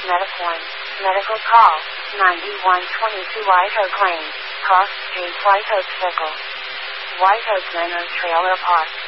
MetaPoint. Medical call, 9122 White Oak Lane, Cross Street, White Oak Circle. White Oak Manor Trailer Park.